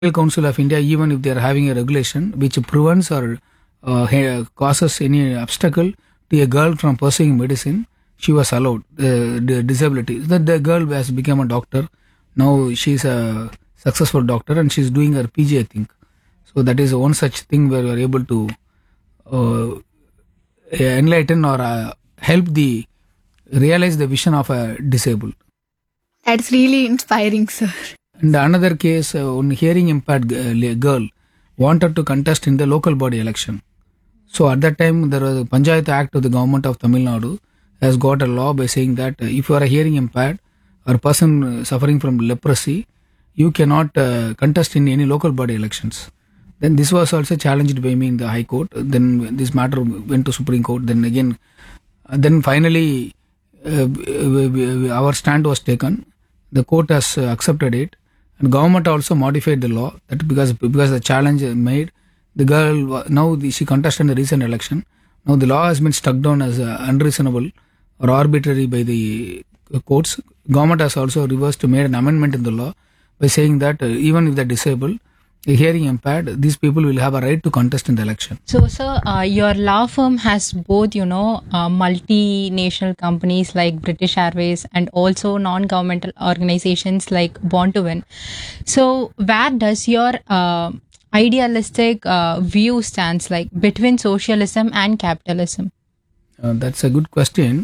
Council of India, even if they are having a regulation which prevents or causes any obstacle to a girl from pursuing medicine, she was allowed the disability. That the girl has become a doctor. Now she is a successful doctor and she is doing her PG, I think. So that is one such thing where we are able to enlighten or help the realize the vision of a disabled. That's really inspiring, sir. And another case, one hearing impaired girl wanted to contest in the local body election. So at that time, there was a Panchayat Act of the government of Tamil Nadu has got a law by saying that if you are a hearing impaired or person suffering from leprosy, you cannot contest in any local body elections. Then this was also challenged by me in the High Court. Then this matter went to Supreme Court. Then again, then finally, our stand was taken. The court has accepted it. And government also modified the law that because the challenge made, the girl now she contested in the recent election. Now the law has been struck down as unreasonable or arbitrary by the courts. Government has also reversed made an amendment in the law by saying that even if they're disabled, hearing impaired, these people will have a right to contest in the election. So, sir, your law firm has both, multinational companies like British Airways and also non-governmental organizations like Born to Win. So, where does your idealistic view stands like between socialism and capitalism? That's a good question.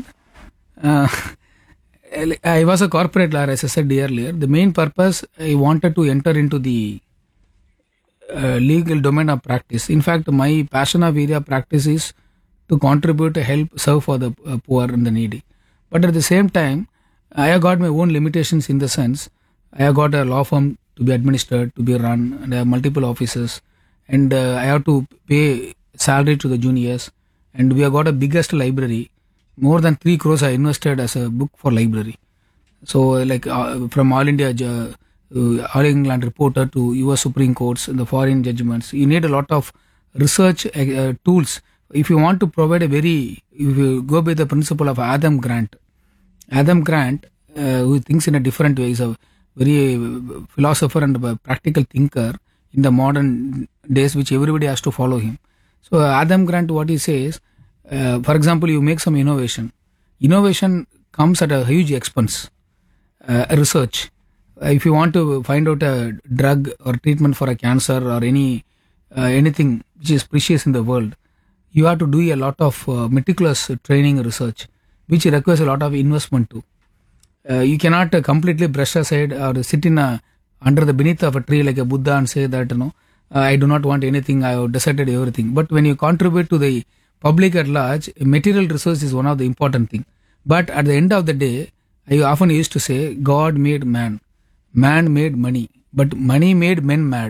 I was a corporate lawyer, as I said earlier. The main purpose, I wanted to enter into the legal domain of practice. In fact, my passion of area of practice is to contribute, to help, serve for the poor and the needy. But at the same time, I have got my own limitations in the sense I have got a law firm to be administered, to be run, and I have multiple offices, and I have to pay salary to the juniors, and we have got a biggest library. More than 3 crores I invested as a book for library. So from All India All England reporter to US Supreme Courts and the foreign judgments, you need a lot of research tools. If you want to provide if you go by the principle of Adam Grant, who thinks in a different way, is a very philosopher and a practical thinker in the modern days, which everybody has to follow him. So Adam Grant, what he says, for example, you make some innovation. Innovation comes at a huge expense. Research. If you want to find out a drug or treatment for a cancer or anything which is precious in the world, you have to do a lot of meticulous training research, which requires a lot of investment too. You cannot completely brush aside or sit under the beneath of a tree like a Buddha and say that I do not want anything, I have decided everything. But when you contribute to the public at large, material resource is one of the important thing. But at the end of the day, I often used to say God made man. Man made money, but money made men mad.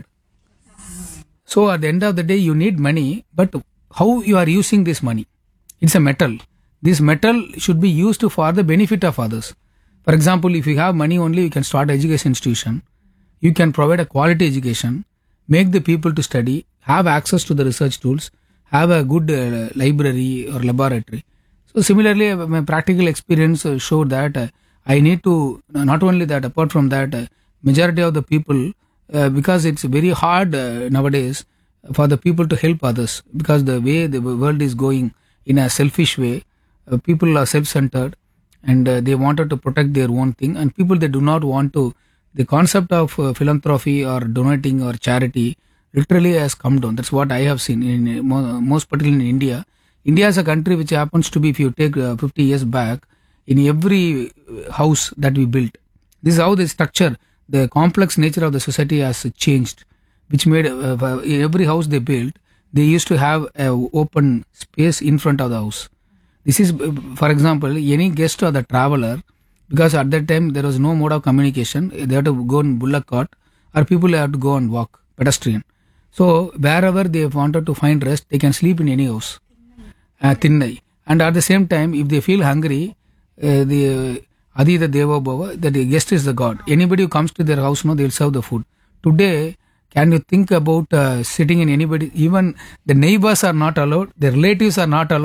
So at the end of the day, you need money, but how you are using this money? It's a metal. This metal should be used for the benefit of others. For example, if you have money only, you can start education institution. You can provide a quality education, make the people to study, have access to the research tools, have a good library or laboratory. So similarly, my practical experience showed that I need to, not only that, apart from that, majority of the people, because it's very hard nowadays for the people to help others, because the way the world is going in a selfish way, people are self-centered and they wanted to protect their own thing, and people, they do not want to, the concept of philanthropy or donating or charity literally has come down. That's what I have seen, in most particularly in India. India is a country which happens to be, if you take 50 years back, in every house that we built, this is how the structure, the complex nature of the society has changed, which made in every house they built, they used to have an open space in front of the house. This is, for example, any guest or the traveler, because at that time there was no mode of communication, they have to go in bullock cart or people have to go and walk, pedestrian. So wherever they wanted to find rest, they can sleep in any house. Thinnai. And at the same time, if they feel hungry, the Adida Deva Bhava, that the guest is the god. Anybody who comes to their house, they'll serve the food. Today, can you think about sitting in anybody, even the neighbors are not allowed, the relatives are not allowed,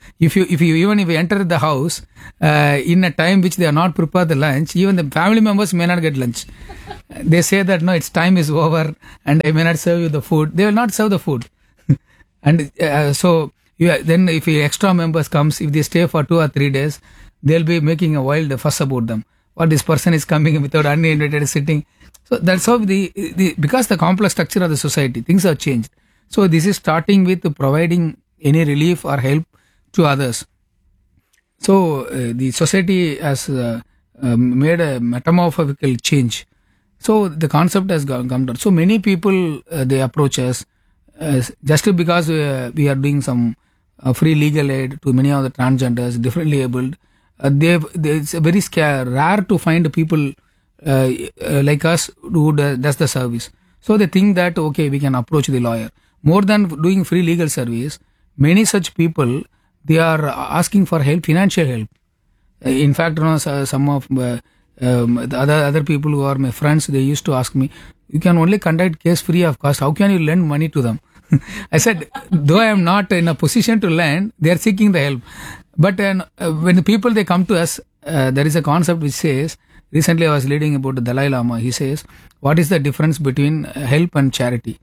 If you even if you enter the house in a time which they are not prepared the lunch, even the family members may not get lunch. They say that no, its time is over and I may not serve you the food. They will not serve the food. And then if extra members comes, if they stay for 2 or 3 days, they'll be making a wild fuss about them. What this person is coming without uninvited sitting. So that's how because the complex structure of the society, things have changed. So this is starting with providing any relief or help to others. So the society has made a metamorphical change. So the concept has come down. So many people they approach us just because we are doing some free legal aid to many of the transgenders, differently abled. It's very rare to find people like us who does the service. So they think that okay, we can approach the lawyer. More than doing free legal service, many such people they are asking for help, financial help. In fact, some of the other people who are my friends, they used to ask me, "You can only conduct case free of cost. How can you lend money to them?" I said, though I am not in a position to lend, they are seeking the help. But when the people they come to us, there is a concept which says. Recently, I was reading about the Dalai Lama. He says, "What is the difference between help and charity?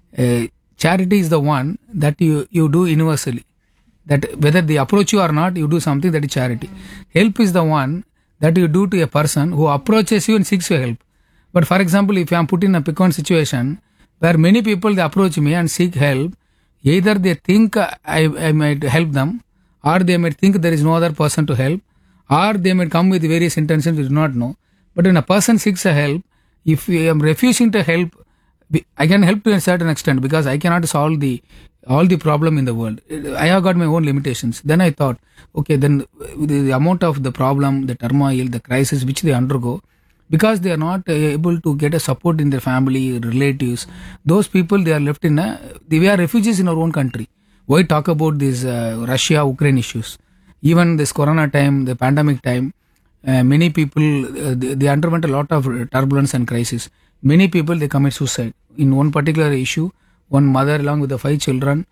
Charity is the one that you do universally. That whether they approach you or not, you do something that is charity. Help is the one that you do to a person who approaches you and seeks your help. But for example, if I am put in a pick-on situation where many people they approach me and seek help, either they think I might help them, or they might think there is no other person to help, or they might come with various intentions we do not know. But when a person seeks a help, if I am refusing to help, I can help to a certain extent because I cannot solve all the problem in the world. I have got my own limitations. Then I thought, okay, then the amount of the problem, the turmoil, the crisis which they undergo, because they are not able to get a support in their family, relatives, those people they are left we are refugees in our own country. Why talk about these Russia-Ukraine issues? Even this corona time, the pandemic time, many people they underwent a lot of turbulence and crisis. Many people they commit suicide. In one particular issue, one mother along with the 5 children,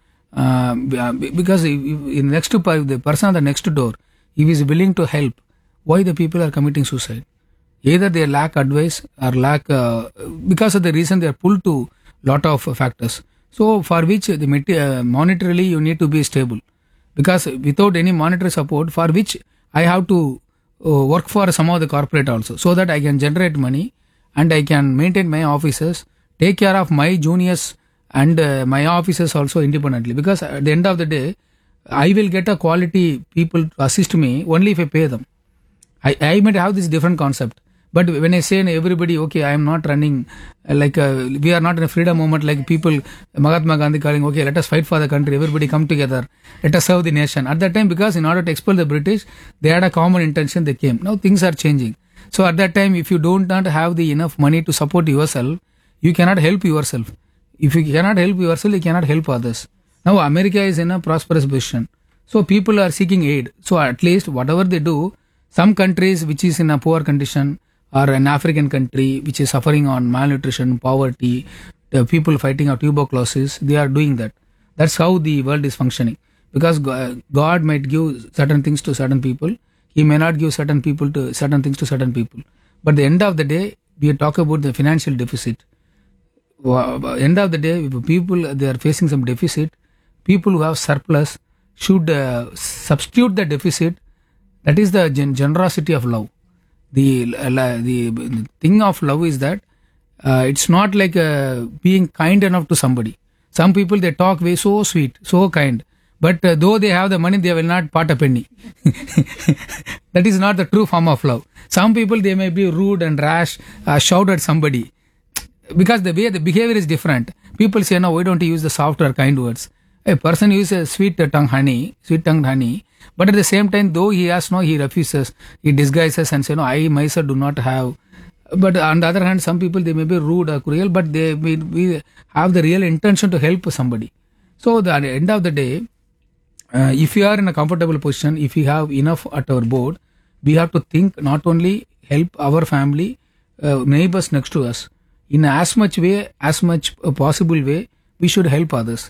because in the person at the next door, if he is willing to help, why the people are committing suicide? Either they lack advice or because of the reason they are pulled to lot of factors. So for which monetarily you need to be stable. Because without any monetary support, for which I have to work for some of the corporate also, so that I can generate money and I can maintain my offices, take care of my juniors and my officers also independently. Because at the end of the day, I will get a quality people to assist me only if I pay them. I might have this different concept. But when I say everybody, okay, I am not running we are not in a freedom movement like people, Mahatma Gandhi calling, okay, let us fight for the country, everybody come together, let us serve the nation. At that time, because in order to expel the British, they had a common intention, they came. Now things are changing. So at that time, if you don't not have the enough money to support yourself, you cannot help yourself. If you cannot help yourself, you cannot help others. Now America is in a prosperous position. So people are seeking aid. So at least whatever they do, some countries which is in a poor condition, or an African country which is suffering on malnutrition, poverty, the people fighting of tuberculosis, they are doing that. That's how the world is functioning. Because God might give certain things to certain people, He may not give certain things to certain people. But at the end of the day, we talk about the financial deficit. End of the day, if people they are facing some deficit, people who have surplus should substitute the deficit. That is the generosity of love. The thing of love is that it's not like being kind enough to somebody. Some people they talk way so sweet, so kind, but though they have the money, they will not part a penny. That is not the true form of love. Some people they may be rude and rash, shout at somebody, because the way the behavior is different. People say, no, why don't you use the soft or kind words? A person uses sweet tongued honey, but at the same time, though he has no, he refuses, he disguises and say, no, I myself do not have. But on the other hand, some people they may be rude or cruel, but they may have the real intention to help somebody. So at the end of the day, if you are in a comfortable position, if you have enough at our board, we have to think not only help our family, neighbors next to us, in as much possible way, we should help others.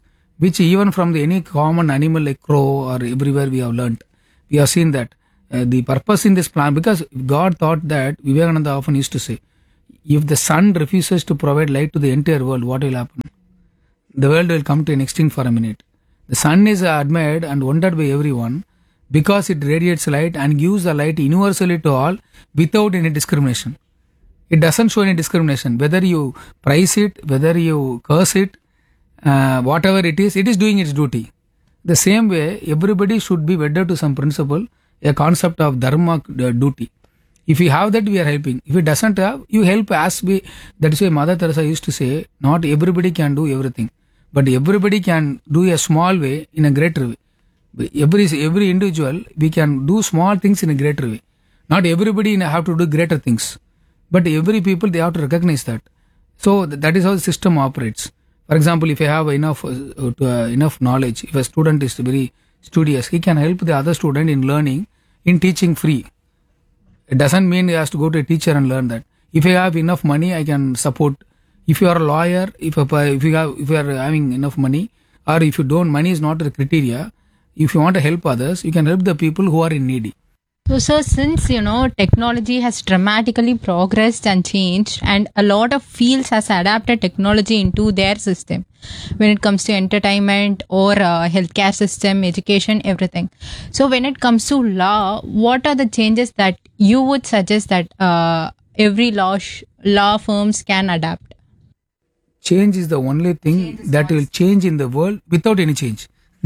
which even from any common animal like crow or everywhere we have learnt. We have seen that the purpose in this plan, because God thought that, Vivekananda often used to say, if the sun refuses to provide light to the entire world, what will happen? The world will come to an extinct for a minute. The sun is admired and wondered by everyone because it radiates light and gives the light universally to all without any discrimination. It doesn't show any discrimination. Whether you praise it, whether you curse it, whatever it is doing its duty. The same way, everybody should be wedded to some principle, a concept of dharma, duty. If you have that, we are helping. If it doesn't have, you help as we. That is why Mother Teresa used to say, not everybody can do everything, but everybody can do a small way in a greater way. Every individual, we can do small things in a greater way. Not everybody have to do greater things, but every people, they have to recognize that. So that is how the system operates. For example, if I have enough knowledge, if a student is very studious, he can help the other student in learning, in teaching free. It doesn't mean he has to go to a teacher and learn that. If I have enough money, I can support. If you are a lawyer, if you are having enough money, or if you don't, money is not the criteria. If you want to help others, you can help the people who are in needy. So, sir, since technology has dramatically progressed and changed, and a lot of fields has adapted technology into their system, when it comes to entertainment or healthcare system, education, everything. So, when it comes to law, what are the changes that you would suggest that every law firms can adapt? Change is the only thing that will change in the world without any change.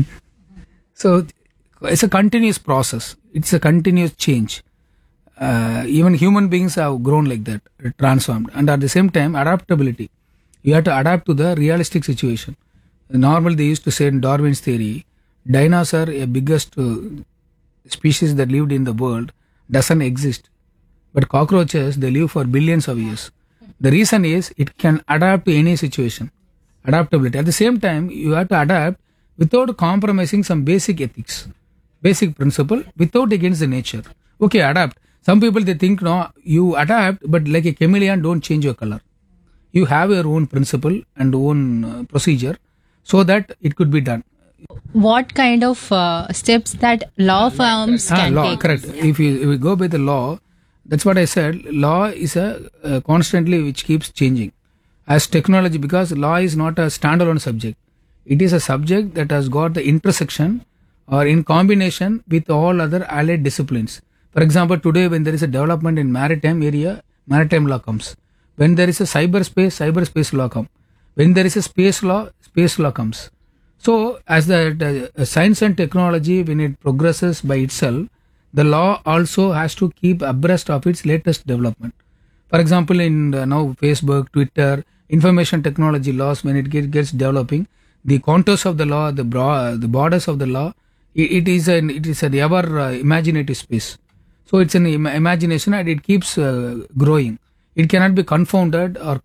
So it's a continuous process. It's a continuous change. Even human beings have grown like that, transformed. And at the same time, adaptability. You have to adapt to the realistic situation. Normally, they used to say in Darwin's theory, dinosaur, a biggest species that lived in the world, doesn't exist. But cockroaches, they live for billions of years. The reason is it can adapt to any situation. Adaptability. At the same time, you have to adapt without compromising some basic ethics, basic principle, without against the nature. Okay, adapt. Some people, they think, no, you adapt, but like a chameleon, don't change your color. You have your own principle and own procedure so that it could be done. What kind of steps that law firms can Law, take? correct. If you go by the law, that's what I said. Law is a constantly which keeps changing as technology, because law is not a standalone subject. It is a subject that has got the intersection or in combination with all other allied disciplines. For example, today when there is a development in maritime area, maritime law comes. When there is a cyberspace law comes. When there is a space law comes. So as the science and technology, when it progresses by itself, the law also has to keep abreast of its latest development. For example, in now Facebook, Twitter, information technology laws, when it gets developing, the contours of the law, the borders of the law, it is an ever imaginative space. So it's an imagination, and it keeps growing. It cannot be confounded or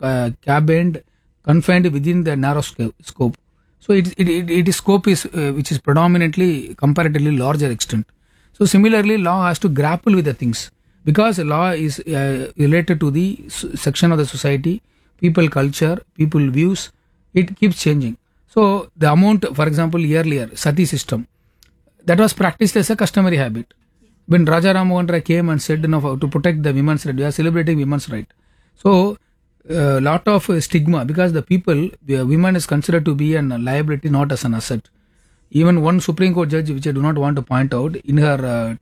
confined within the narrow scope. So its scope is which is predominantly comparatively larger extent. So similarly, law has to grapple with the things, because law is related to the section of the society, people culture, people views. It keeps changing. So the amount, for example, earlier sati system, that was practiced as a customary habit. When Raja Ram Mohan Rai came and said, to protect the women's right, we are celebrating women's right. So lot of stigma, because the women is considered to be a liability, not as an asset. Even one Supreme Court judge, which I do not want to point out, in her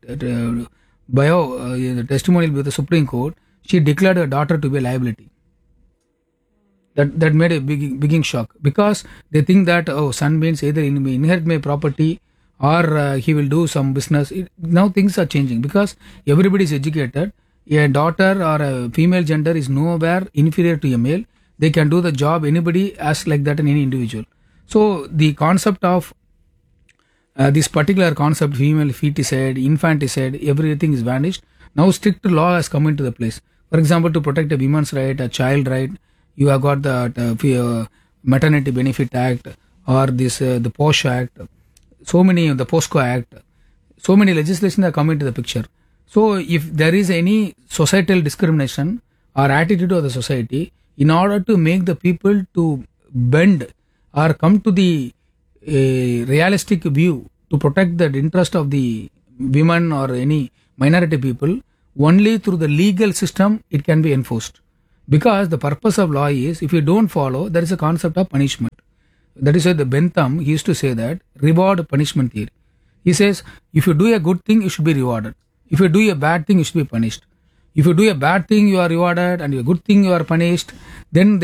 the testimonial with the Supreme Court, she declared her daughter to be a liability. That made a big shock, because they think that son means either inherit my property or he will do some business. Now things are changing, because everybody is educated. A daughter or a female gender is nowhere inferior to a male. They can do the job anybody as like that in any individual. So the concept of this particular concept, female feticide, infanticide, everything is vanished. Now strict law has come into the place. For example, to protect a woman's right, a child right, you have got the Maternity Benefit Act, or this the POSH Act, so many, the POSCO Act, so many legislation that come into the picture. So if there is any societal discrimination or attitude of the society, in order to make the people to bend or come to the a realistic view to protect the interest of the women or any minority people, only through the legal system it can be enforced. Because the purpose of law is, if you don't follow, there is a concept of punishment. That is why the Bentham, he used to say that reward punishment theory. He says, if you do a good thing, you should be rewarded. If you do a bad thing, you should be punished. If you do a bad thing, you are rewarded, and a good thing, you are punished. Then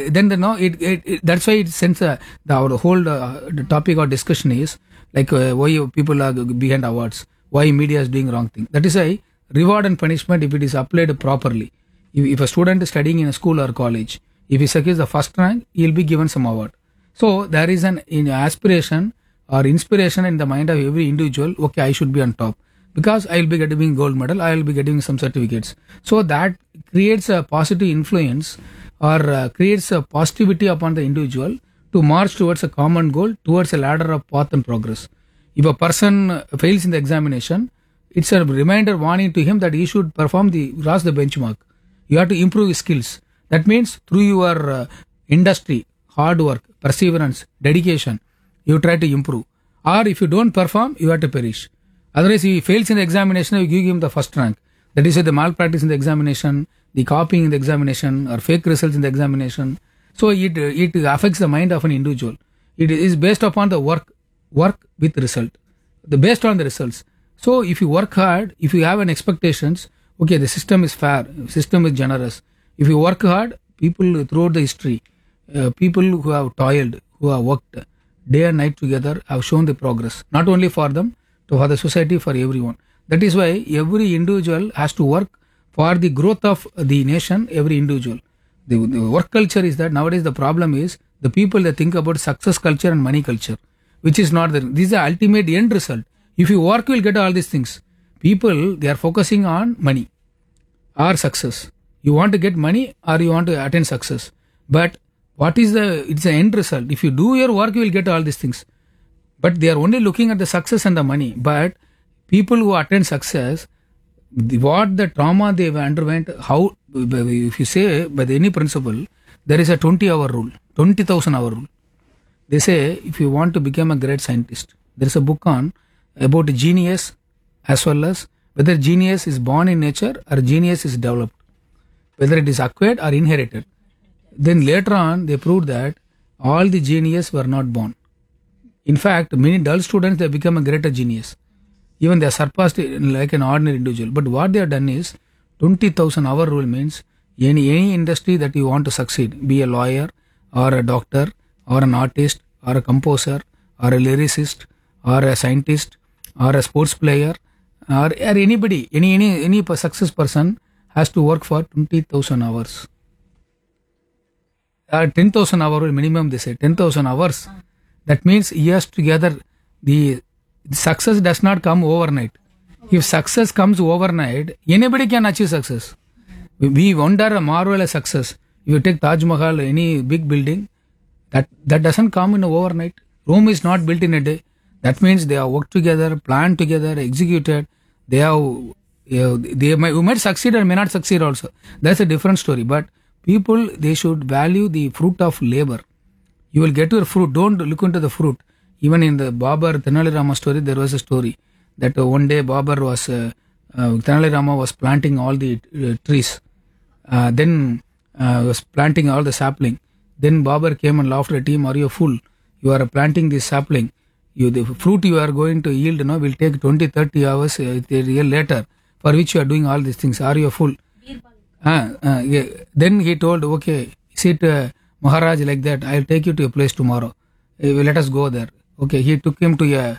that's why it sends our whole the topic or discussion is like why people are behind awards, why media is doing wrong thing. That is why reward and punishment, if it is applied properly, if a student is studying in a school or college, if he secures the first rank, he will be given some award. So there is an aspiration or inspiration in the mind of every individual. Okay, I should be on top because I will be getting gold medal, I will be getting some certificates. So that creates a positive influence or creates a positivity upon the individual to march towards a common goal, towards a ladder of path and progress. If a person fails in the examination, it's a reminder, warning to him that he should cross the benchmark. You have to improve his skills. That means through your industry, hard work, perseverance, dedication, you try to improve. Or if you don't perform, you have to perish. Otherwise, if he fails in the examination, you give him the first rank. That is the malpractice in the examination, the copying in the examination, or fake results in the examination. So it affects the mind of an individual. It is based upon the work with result. Based on the results. So if you work hard, if you have an expectations, okay, the system is fair, system is generous. If you work hard, people throughout the history, people who have toiled, who have worked day and night together have shown the progress, not only for them, for the society, for everyone. That is why every individual has to work for the growth of the nation, every individual. The work culture is that nowadays the problem is the people that think about success culture and money culture, which is not the, this is the ultimate end result. If you work, you will get all these things. People, they are focusing on money or success. You want to get money or you want to attain success. But it's the end result. If you do your work, you will get all these things. But they are only looking at the success and the money. But people who attain success, what the trauma they underwent, how, if you say by any principle, there is a 20-hour rule, 20,000 hour rule. They say if you want to become a great scientist, there is a book about genius as well as whether genius is born in nature or genius is developed, whether it is acquired or inherited. Then later on, they proved that all the genius were not born. In fact, many dull students, they become a greater genius. Even they are surpassed like an ordinary individual. But what they have done is 20,000 hour rule means any industry that you want to succeed, be a lawyer or a doctor or an artist or a composer or a lyricist or a scientist or a sports player or anybody, any success person has to work for 20,000 hours. 10,000 hour minimum, they say 10,000 hours. That means years together. The success does not come overnight. If success comes overnight, anybody can achieve success. We wonder a marvelous success. If you take Taj Mahal, any big building, that doesn't come in overnight. Rome is not built in a day. That means they have worked together, planned together, executed. We might succeed or may not succeed also. That's a different story. But people, they should value the fruit of labor. You will get your fruit. Don't look into the fruit. Even in the Babar Tenali Rama story, there was a story that one day Babar was, Tenali Rama was planting all the trees. Then was planting all the sapling. Then Babar came and laughed at him, "Are you a fool? You are planting this sapling. The fruit you are going to yield will take 20-30 hours a year later, for which you are doing all these things. Are you a fool?" Yeah. Then he told, "Okay, sit Maharaj like that. I'll take you to a place tomorrow. Let us go there." Okay, he took him to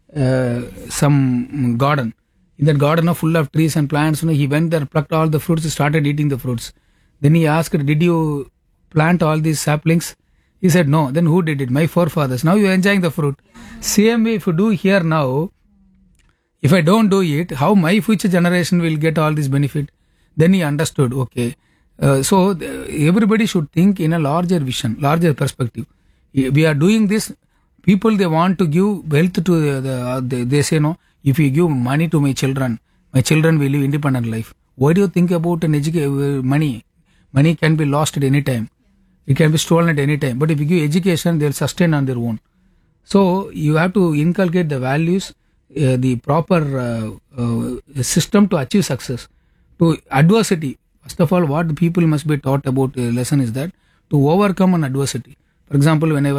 some garden. In that garden full of trees and plants, he went there, plucked all the fruits, started eating the fruits. Then he asked, "Did you plant all these saplings?" He said, "No." Then who did it? "My forefathers." Now you are enjoying the fruit. Same way, if you do here now, if I don't do it, how my future generation will get all this benefit? Then he understood, okay. So everybody should think in a larger vision, larger perspective. We are doing this. People, they want to give wealth to they say, no, if you give money to my children will live independent life. Why do you think about money? Money can be lost at any time. It can be stolen at any time. But if you give education, they'll sustain on their own. So you have to inculcate the values, the proper system to achieve success. To adversity, first of all, what the people must be taught about lesson is that to overcome an adversity. For example, when I